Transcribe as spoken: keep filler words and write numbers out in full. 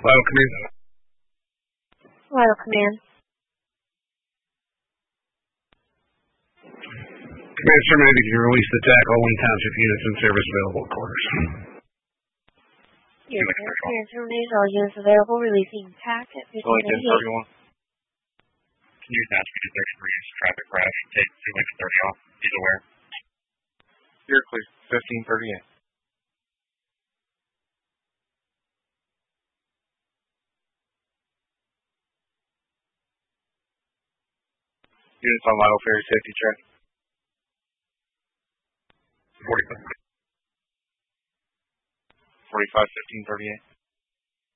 Vital Command. Vital Command. Command terminated. You can release the T A C. All Wayne Township units in service available at quarters. Your command terminated. All units available. Releasing T A C at fifteen eighty-eight. Can you match me to thirty-three? Traffic crash. Take two Lincoln thirty off. He's aware. You're clear. fifteen thirty-eight. Units on Lyle Ferry safety check. forty-five. forty-five, fifteen thirty-eight.